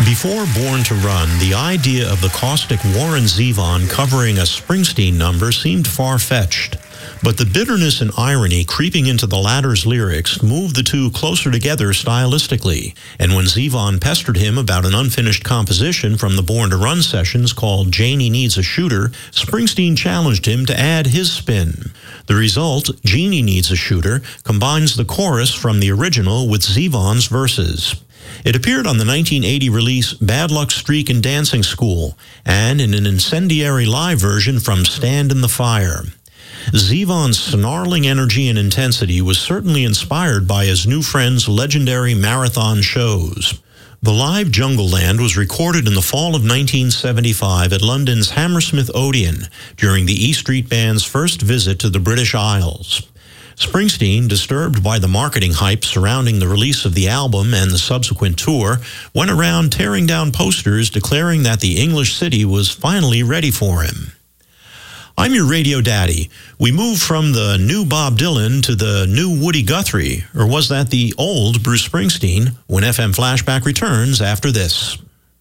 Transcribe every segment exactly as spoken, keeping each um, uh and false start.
Before Born to Run, the idea of the caustic Warren Zevon covering a Springsteen number seemed far-fetched. But the bitterness and irony creeping into the latter's lyrics moved the two closer together stylistically. And when Zevon pestered him about an unfinished composition from the Born to Run sessions called Janie Needs a Shooter, Springsteen challenged him to add his spin. The result, Jeannie Needs a Shooter, combines the chorus from the original with Zevon's verses. It appeared on the nineteen eighty release Bad Luck Streak and Dancing School, and in an incendiary live version from Stand in the Fire. Zevon's snarling energy and intensity was certainly inspired by his new friend's legendary marathon shows. The live Jungleland was recorded in the fall of nineteen seventy-five at London's Hammersmith Odeon during the E Street Band's first visit to the British Isles. Springsteen, disturbed by the marketing hype surrounding the release of the album and the subsequent tour, went around tearing down posters declaring that the English city was finally ready for him. I'm your radio daddy. We move from the new Bob Dylan to the new Woody Guthrie, or was that the old Bruce Springsteen? When F M Flashback returns after this.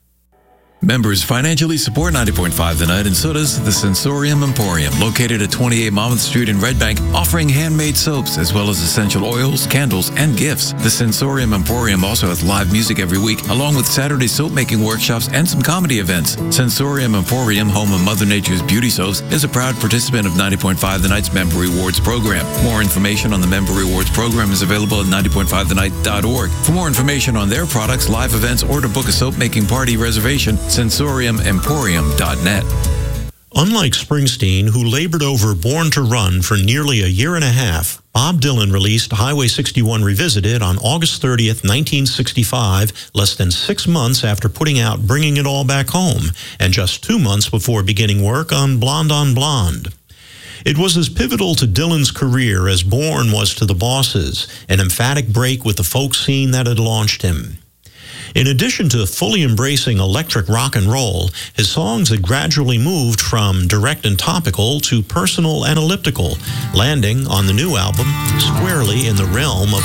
Members financially support ninety point five The Night, and so does the Sensorium Emporium, located at twenty-eight Monmouth Street in Red Bank, offering handmade soaps as well as essential oils, candles, and gifts. The Sensorium Emporium also has live music every week, along with Saturday soap-making workshops and some comedy events. Sensorium Emporium, home of Mother Nature's beauty soaps, is a proud participant of ninety point five The Night's Member Rewards program. More information on the Member Rewards program is available at ninety point five the night dot org. For more information on their products, live events, or to book a soap-making party reservation, sensorium emporium dot net. Unlike Springsteen, who labored over Born to Run for nearly a year and a half, Bob Dylan released Highway sixty-one Revisited on August thirtieth, nineteen sixty-five, less than six months after putting out Bringing It All Back Home, and just two months before beginning work on Blonde on Blonde. It was as pivotal to Dylan's career as Born was to the Bosses, an emphatic break with the folk scene that had launched him. In addition to fully embracing electric rock and roll, his songs had gradually moved from direct and topical to personal and elliptical, landing on the new album squarely in the realm of